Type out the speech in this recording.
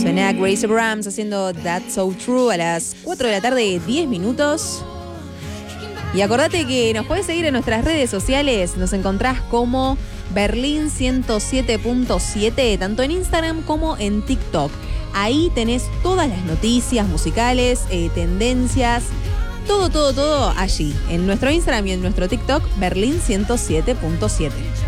Suena Grace Abrams haciendo That's So True a las 4 de la tarde, 10 minutos. Y acordate que nos podés seguir en nuestras redes sociales. Nos encontrás como Berlín 107.7, tanto en Instagram como en TikTok. Ahí tenés todas las noticias musicales, tendencias, todo allí. En nuestro Instagram y en nuestro TikTok, Berlín 107.7.